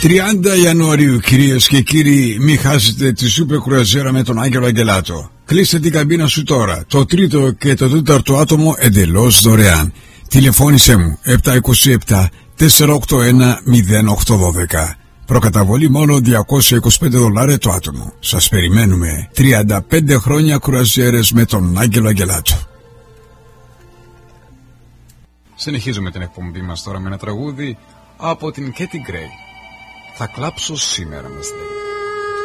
30 Ιανουαρίου, κυρίες και κύριοι, μην χάσετε τη σούπερ κρουαζιέρα με τον Άγγελο Αγγελάτο. Κλείστε την καμπίνα σου τώρα. Το τρίτο και το τέταρτο άτομο εντελώς δωρεάν. Τηλεφώνησέ μου 727 481 0812. Προκαταβολή μόνο $225 το άτομο. Σας περιμένουμε. 35 χρόνια κρουαζιέρες με τον Άγγελο Αγγελάτο. Συνεχίζουμε την εκπομπή μας τώρα με ένα τραγούδι από την Katy Gray. Θα κλάψω σήμερα, μας λέει.